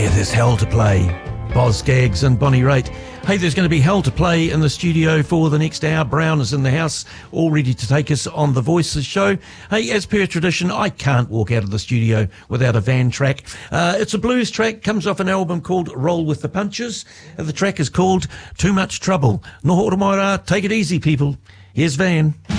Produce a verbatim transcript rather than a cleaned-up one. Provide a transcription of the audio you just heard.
Yeah, there's hell to play. Boz Scaggs and Bonnie Raitt. Hey, there's going to be hell to play in the studio for the next hour. Brown is in the house, all ready to take us on the Voices show. Hey, as per tradition, I can't walk out of the studio without a Van track. Uh, it's a blues track, comes off an album called Roll with the Punches. Uh, the track is called Too Much Trouble. Noho Maira, take it easy, people. Here's Van.